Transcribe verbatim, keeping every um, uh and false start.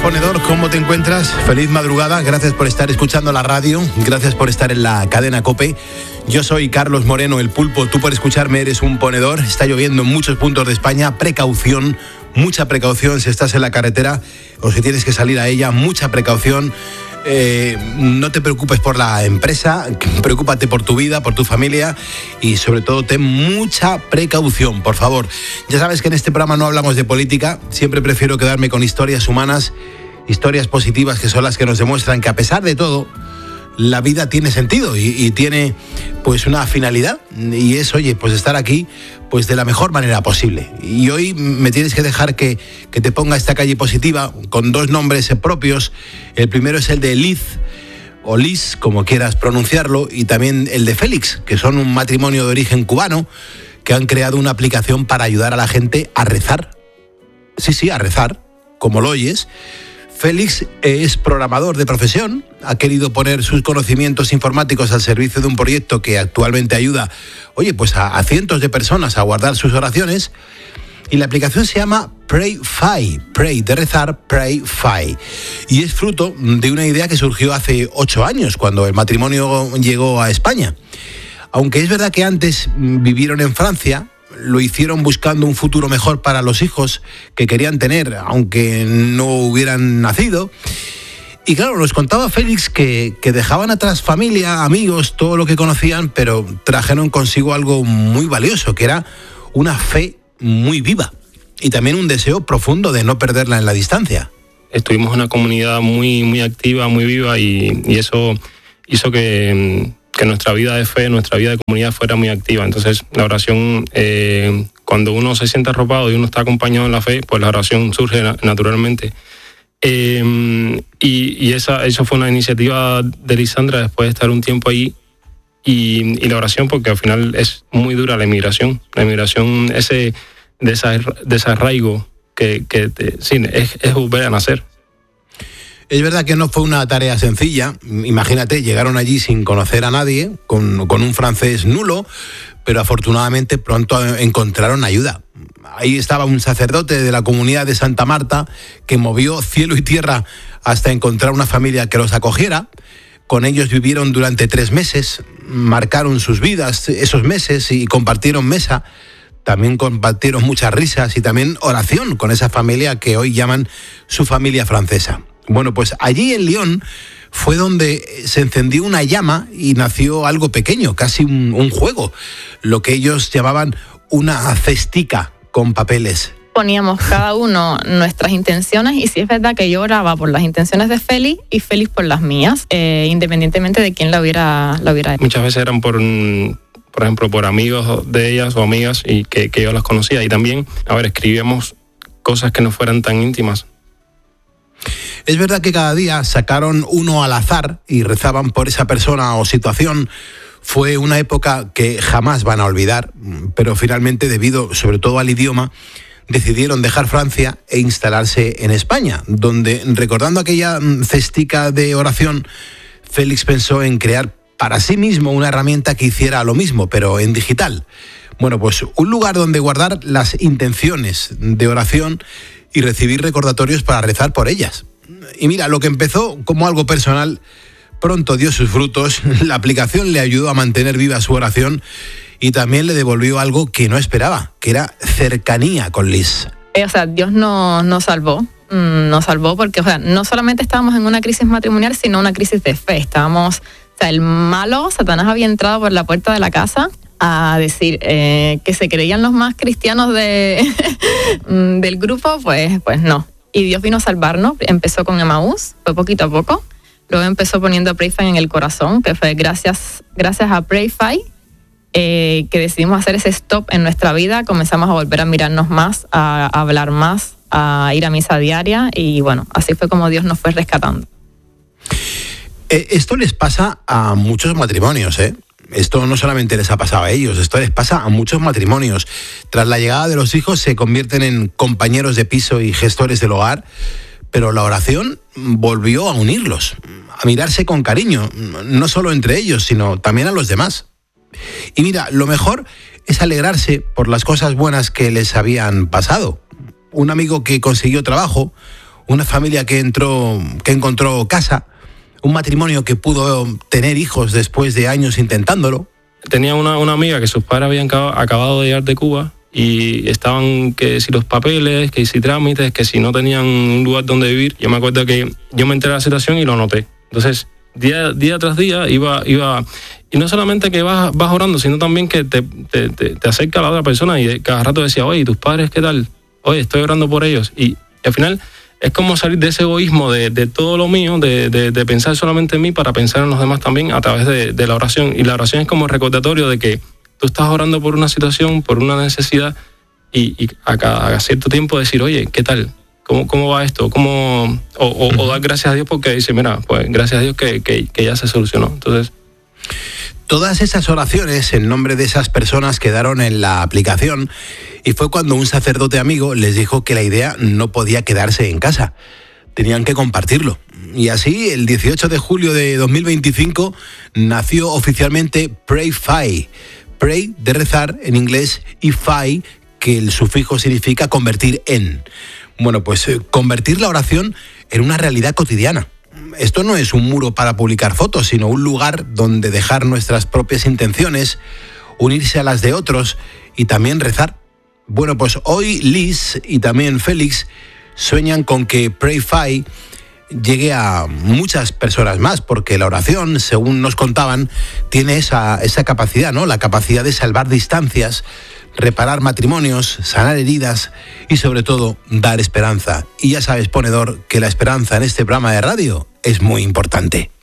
ponedor, ¿cómo te encuentras? Feliz madrugada, gracias por estar escuchando la radio, gracias por estar en la cadena COPE. Yo soy Carlos Moreno, el Pulpo, tú por escucharme eres un ponedor. Está lloviendo en muchos puntos de España, precaución, mucha precaución si estás en la carretera o si tienes que salir a ella, mucha precaución. Eh, no te preocupes por la empresa, preocúpate por tu vida, por tu familia y sobre todo ten mucha precaución, por favor. Ya sabes que en este programa no hablamos de política, siempre prefiero quedarme con historias humanas, historias positivas que son las que nos demuestran que a pesar de todo la vida tiene sentido y, y tiene pues una finalidad y es, oye, pues estar aquí pues de la mejor manera posible. Y hoy me tienes que dejar que, que te ponga esta calle positiva con dos nombres propios. El primero es el de Liz, o Liz, como quieras pronunciarlo, y también el de Félix, que son un matrimonio de origen cubano que han creado una aplicación para ayudar a la gente a rezar. Sí, sí, a rezar, como lo oyes. Félix es programador de profesión, ha querido poner sus conocimientos informáticos al servicio de un proyecto que actualmente ayuda, oye, pues a, a cientos de personas a guardar sus oraciones, y la aplicación se llama PrayFi, Pray de rezar, PrayFi, y es fruto de una idea que surgió hace ocho años, cuando el matrimonio llegó a España. Aunque es verdad que antes vivieron en Francia, lo hicieron buscando un futuro mejor para los hijos que querían tener, aunque no hubieran nacido. Y claro, nos contaba Félix que, que dejaban atrás familia, amigos, todo lo que conocían, pero trajeron consigo algo muy valioso, que era una fe muy viva y también un deseo profundo de no perderla en la distancia. Estuvimos en una comunidad muy, muy activa, muy viva y, y eso hizo que... que nuestra vida de fe, nuestra vida de comunidad fuera muy activa. Entonces, la oración, eh, cuando uno se siente arropado y uno está acompañado en la fe, pues la oración surge na- naturalmente. Eh, y y esa, eso fue una iniciativa de Lisandra después de estar un tiempo ahí. Y, y la oración, porque al final es muy dura la inmigración. La inmigración, ese desarra- desarraigo que, que te, sí, es, es volver a nacer. Es verdad que no fue una tarea sencilla. Imagínate, llegaron allí sin conocer a nadie, con, con un francés nulo, pero afortunadamente pronto encontraron ayuda. Ahí estaba un sacerdote de la comunidad de Santa Marta que movió cielo y tierra hasta encontrar una familia que los acogiera. Con ellos vivieron durante tres meses, marcaron sus vidas esos meses y compartieron mesa. También compartieron muchas risas y también oración con esa familia que hoy llaman su familia francesa. Bueno, pues allí en Lyon fue donde se encendió una llama y nació algo pequeño, casi un, un juego, lo que ellos llamaban una cestica con papeles. Poníamos cada uno nuestras intenciones y sí es verdad que yo oraba por las intenciones de Félix y Félix por las mías, eh, independientemente de quién la hubiera, la hubiera hecho. Muchas veces eran por... por ejemplo, por amigos de ellas o amigas y que, que yo las conocía. Y también, a ver, escribíamos cosas que no fueran tan íntimas. Es verdad que cada día sacaron uno al azar y rezaban por esa persona o situación. Fue una época que jamás van a olvidar, pero finalmente, debido sobre todo al idioma, decidieron dejar Francia e instalarse en España, donde, recordando aquella cestica de oración, Félix pensó en crear para sí mismo una herramienta que hiciera lo mismo, pero en digital. Bueno, pues un lugar donde guardar las intenciones de oración y recibir recordatorios para rezar por ellas. Y mira, lo que empezó como algo personal, pronto dio sus frutos. La aplicación le ayudó a mantener viva su oración y también le devolvió algo que no esperaba, que era cercanía con Liz. O sea, Dios nos, nos salvó. Nos salvó porque, o sea, no solamente estábamos en una crisis matrimonial, sino una crisis de fe. Estábamos... O sea, el malo, Satanás, había entrado por la puerta de la casa a decir eh, que se creían los más cristianos de, del grupo, pues, pues no. Y Dios vino a salvarnos. Empezó con Emaús, fue poquito a poco. Luego empezó poniendo a PrayFi en el corazón, que fue gracias, gracias a PrayFi eh, que decidimos hacer ese stop en nuestra vida. Comenzamos a volver a mirarnos más, a, a hablar más, a ir a misa diaria y bueno, así fue como Dios nos fue rescatando. Esto les pasa a muchos matrimonios, ¿eh? Esto no solamente les ha pasado a ellos, esto les pasa a muchos matrimonios. Tras la llegada de los hijos se convierten en compañeros de piso y gestores del hogar, pero la oración volvió a unirlos, a mirarse con cariño, no solo entre ellos, sino también a los demás. Y mira, lo mejor es alegrarse por las cosas buenas que les habían pasado. Un amigo que consiguió trabajo, una familia que entró, que encontró casa, un matrimonio que pudo tener hijos después de años intentándolo. Tenía una, una amiga que sus padres habían acabado de llegar de Cuba y estaban que si los papeles, que si trámites, que si no tenían un lugar donde vivir. Yo me acuerdo que yo me enteré de la situación y lo noté. Entonces, día, día tras día iba... iba y no solamente que vas, vas orando, sino también que te, te, te, te acerca a la otra persona y cada rato decía, oye, ¿tus padres qué tal? Oye, estoy orando por ellos. Y al final es como salir de ese egoísmo de, de todo lo mío, de, de, de pensar solamente en mí para pensar en los demás también a través de, de la oración. Y la oración es como recordatorio de que tú estás orando por una situación, por una necesidad y, y a, cada, a cierto tiempo decir, oye, ¿qué tal? ¿Cómo, cómo va esto? ¿Cómo? O, o, o dar gracias a Dios porque dice, mira, pues gracias a Dios que, que, que ya se solucionó. Entonces... Todas esas oraciones en nombre de esas personas quedaron en la aplicación y fue cuando un sacerdote amigo les dijo que la idea no podía quedarse en casa, tenían que compartirlo. Y así, el dieciocho de julio de dos mil veinticinco, nació oficialmente PrayFi. Pray, de rezar en inglés, y Fi, que el sufijo significa convertir en. Bueno, pues convertir la oración en una realidad cotidiana. Esto no es un muro para publicar fotos, sino un lugar donde dejar nuestras propias intenciones, unirse a las de otros y también rezar. Bueno, pues hoy Liz y también Félix sueñan con que PrayFi llegue a muchas personas más, porque la oración, según nos contaban, tiene esa, esa capacidad, ¿no? La capacidad de salvar distancias, reparar matrimonios, sanar heridas y sobre todo dar esperanza. Y ya sabes, ponedor, que la esperanza en este programa de radio es muy importante.